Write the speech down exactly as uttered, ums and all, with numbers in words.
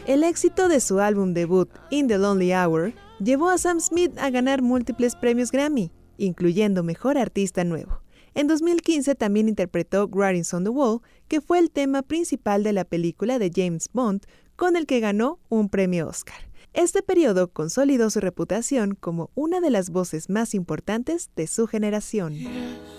El éxito de su álbum debut, In the Lonely Hour, llevó a Sam Smith a ganar múltiples premios Grammy, incluyendo Mejor Artista Nuevo. En dos mil quince también interpretó Writings on the Wall, que fue el tema principal de la película de James Bond, con el que ganó un premio Oscar. Este periodo consolidó su reputación como una de las voces más importantes de su generación.